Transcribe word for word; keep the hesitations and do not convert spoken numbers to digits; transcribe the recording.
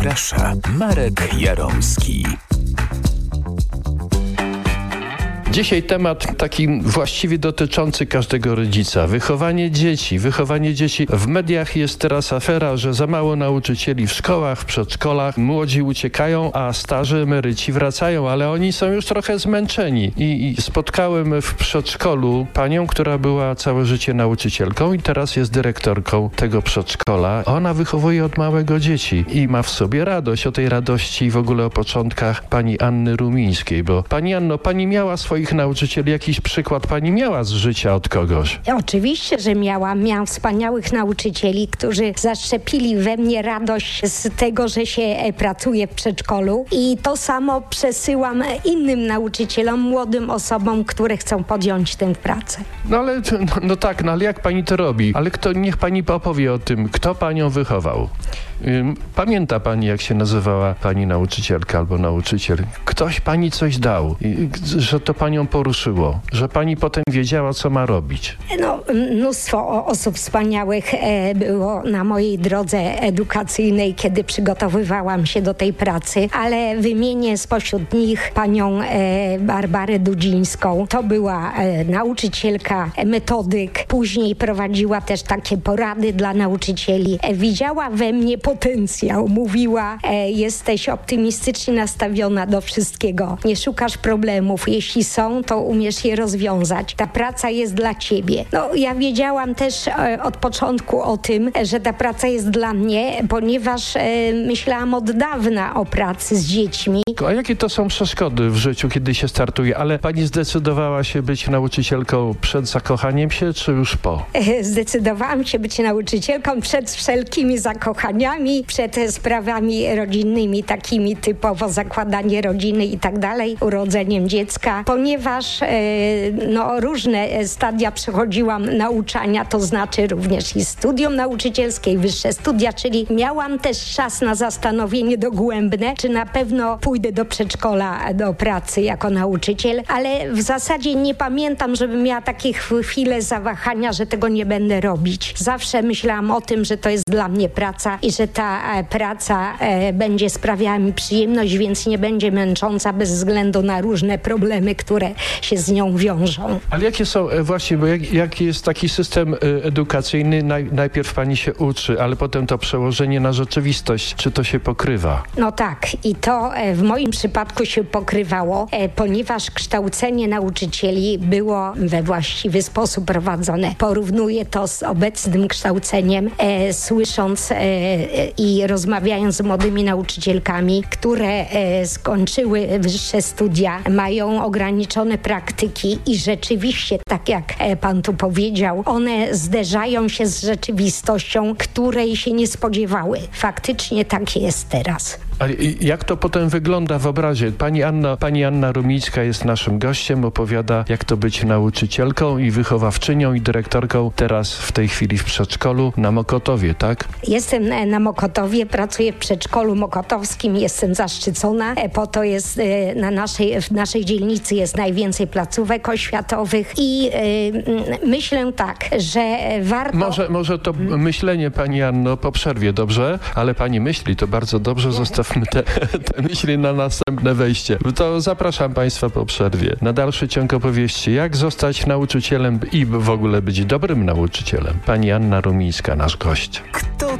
Zaprasza Marek Jaromski. Dzisiaj temat taki właściwie dotyczący każdego rodzica. Wychowanie dzieci. Wychowanie dzieci. W mediach jest teraz afera, że za mało nauczycieli w szkołach, w przedszkolach. Młodzi uciekają, a starzy emeryci wracają, ale oni są już trochę zmęczeni. I, i spotkałem w przedszkolu panią, która była całe życie nauczycielką i teraz jest dyrektorką tego przedszkola. Ona wychowuje od małego dzieci i ma w sobie radość. O tej radości i w ogóle o początkach pani Anny Rumińskiej, bo pani Anno, pani miała swoich nauczycieli, jakiś przykład pani miała z życia od kogoś? Oczywiście, że miałam. Miałam wspaniałych nauczycieli, którzy zaszczepili we mnie radość z tego, że się pracuje w przedszkolu i to samo przesyłam innym nauczycielom, młodym osobom, które chcą podjąć tę pracę. No ale, no, no tak, no ale jak pani to robi? Ale kto, niech pani opowie o tym, kto panią wychował. Pamięta pani, jak się nazywała pani nauczycielka albo nauczyciel? Ktoś pani coś dał, że to panią poruszyło, że pani potem wiedziała, co ma robić. No, mnóstwo osób wspaniałych e, było na mojej drodze edukacyjnej, kiedy przygotowywałam się do tej pracy, ale wymienię spośród nich panią e, Barbarę Dudzińską. To była e, nauczycielka, metodyk. Później prowadziła też takie porady dla nauczycieli. E, widziała we mnie potencjał. Mówiła, e, jesteś optymistycznie nastawiona do wszystkiego. Nie szukasz problemów. Jeśli są, to umiesz je rozwiązać. Ta praca jest dla ciebie. No, ja wiedziałam też e, od początku o tym, że ta praca jest dla mnie, ponieważ e, myślałam od dawna o pracy z dziećmi. A jakie to są przeszkody w życiu, kiedy się startuje? Ale pani zdecydowała się być nauczycielką przed zakochaniem się, czy już po? E, zdecydowałam się być nauczycielką przed wszelkimi zakochaniami, przed sprawami rodzinnymi, takimi typowo zakładanie rodziny i tak dalej, urodzeniem dziecka, ponieważ e, no, różne stadia przechodziłam nauczania, to znaczy również i studium nauczycielskie, i wyższe studia, czyli miałam też czas na zastanowienie dogłębne, czy na pewno pójdę do przedszkola, do pracy jako nauczyciel, ale w zasadzie nie pamiętam, żebym miała takie chwile zawahania, że tego nie będę robić. Zawsze myślałam o tym, że to jest dla mnie praca i że ta e, praca e, będzie sprawiała mi przyjemność, więc nie będzie męcząca bez względu na różne problemy, które się z nią wiążą. Ale jakie są, właśnie, bo jak, jaki jest taki system edukacyjny, naj, najpierw pani się uczy, ale potem to przełożenie na rzeczywistość, czy to się pokrywa? No tak, i to w moim przypadku się pokrywało, ponieważ kształcenie nauczycieli było we właściwy sposób prowadzone. Porównuję to z obecnym kształceniem, e, słysząc e, i rozmawiając z młodymi nauczycielkami, które e, skończyły wyższe studia, mają ograniczone praktyki i rzeczywiście, tak jak pan tu powiedział, one zderzają się z rzeczywistością, której się nie spodziewały. Faktycznie tak jest teraz. A jak to potem wygląda w obrazie? Pani Anna, pani Anna Rumińska jest naszym gościem, opowiada, jak to być nauczycielką i wychowawczynią i dyrektorką teraz w tej chwili w przedszkolu na Mokotowie, tak? Jestem na Mokotowie, pracuję w przedszkolu mokotowskim, jestem zaszczycona. Po to jest na naszej, w naszej dzielnicy jest najwięcej placówek oświatowych i yy, myślę tak, że warto... Może, może to hmm. myślenie, pani Anno, po przerwie, dobrze? Ale pani myśli, to bardzo dobrze, zostawmy te, te myśli na następne wejście. To zapraszam państwa po przerwie. Na dalszy ciąg opowieści, jak zostać nauczycielem i w ogóle być dobrym nauczycielem. Pani Anna Rumińska, nasz gość. Kto